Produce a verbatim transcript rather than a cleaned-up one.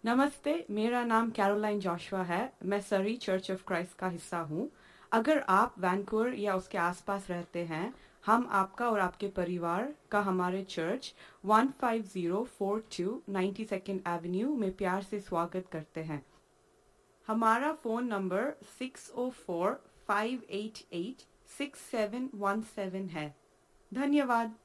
नमस्ते, मेरा नाम कैरोलाइन जोशुआ है। मैं सरी चर्च ऑफ क्राइस्ट का हिस्सा हूँ। अगर आप वैंकूवर या उसके आसपास रहते हैं, हम आपका और आपके परिवार का हमारे church one five zero four to ninety second Avenue में प्यार से स्वागत करते हैं। हमारा phone number six O four five eight eight six seven one seven है। धन्यवाद।